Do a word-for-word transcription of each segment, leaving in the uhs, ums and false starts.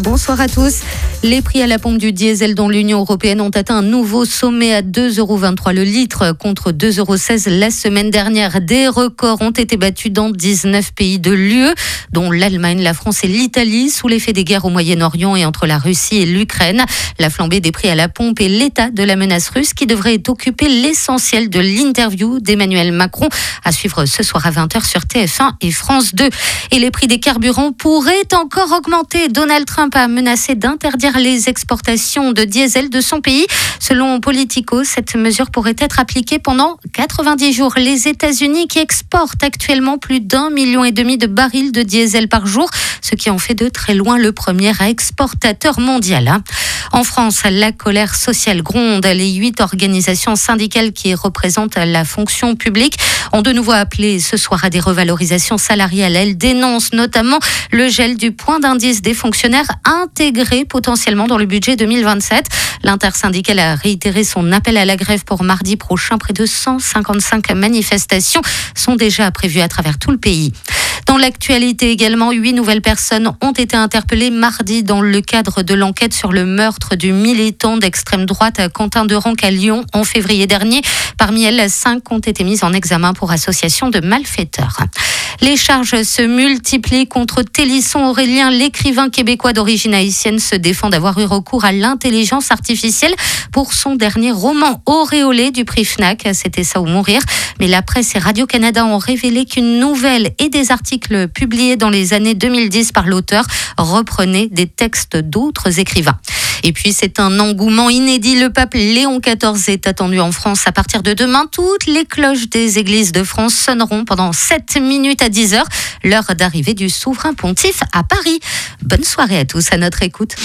Bonsoir à tous. Les prix à la pompe du diesel dans l'Union européenne ont atteint un nouveau sommet à deux euros vingt-trois le litre contre deux euros seize la semaine dernière. Des records ont été battus dans dix-neuf pays de l'U E, dont l'Allemagne, la France et l'Italie, sous l'effet des guerres au Moyen-Orient et entre la Russie et l'Ukraine. La flambée des prix à la pompe et l'état de la menace russe qui devrait occuper l'essentiel de l'interview d'Emmanuel Macron à suivre ce soir à vingt heures sur T F un et France deux. Et les prix des carburants pourraient encore augmenter. Donald Trump a menacé d'interdire les exportations de diesel de son pays. Selon Politico, cette mesure pourrait être appliquée pendant quatre-vingt-dix jours. Les États-Unis qui exportent actuellement plus d'un million et demi de barils de diesel par jour, ce qui en fait de très loin le premier exportateur mondial. En France, la colère sociale gronde. Les huit organisations syndicales qui représentent la fonction publique ont de nouveau appelé ce soir à des revalorisations salariales. Elles dénoncent notamment le gel du point d'indice des fonctionnaires intégré potentiellement dans le budget deux mille vingt-sept. L'intersyndicale a réitéré son appel à la grève pour mardi prochain. Près de cent cinquante-cinq manifestations sont déjà prévues à travers tout le pays. Dans l'actualité également, huit nouvelles personnes ont été interpellées mardi dans le cadre de l'enquête sur le meurtre du militant d'extrême droite Quentin Derenc à Lyon en février dernier. Parmi elles, cinq ont été mises en examen pour association de malfaiteurs. Les charges se multiplient contre Télisson Aurélien. L'écrivain québécois d'origine haïtienne se défend d'avoir eu recours à l'intelligence artificielle pour son dernier roman auréolé du prix Fnac. C'était Ça ou mourir. Mais la presse et Radio-Canada ont révélé qu'une nouvelle et des articles publiés dans les années deux mille dix par l'auteur reprenaient des textes d'autres écrivains. Et puis, c'est un engouement inédit. Le pape Léon quatorze est attendu en France à partir de demain. Toutes les cloches des églises de France sonneront pendant sept minutes à dix heures, l'heure d'arrivée du souverain pontife à Paris. Bonne soirée à tous à notre écoute.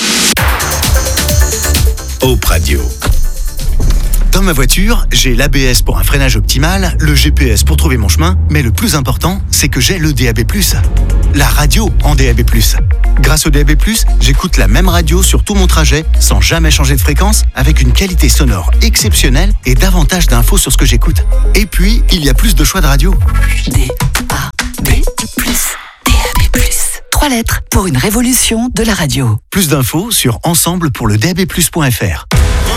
Hope Radio. Dans ma voiture, j'ai l'A B S pour un freinage optimal, le G P S pour trouver mon chemin, mais le plus important, c'est que j'ai le D A B plus. La radio en D A B plus. Grâce au D A B plus, j'écoute la même radio sur tout mon trajet, sans jamais changer de fréquence, avec une qualité sonore exceptionnelle et davantage d'infos sur ce que j'écoute. Et puis, il y a plus de choix de radio. D A B plus. D A B plus. Trois lettres pour une révolution de la radio. Plus d'infos sur ensemble pour le D A B plus point F R.